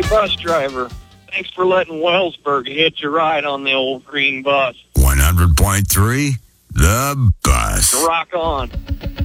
bus driver. Thanks for letting Wellsburg hitch a ride on the old green bus. 100.3, The Bus. Rock on.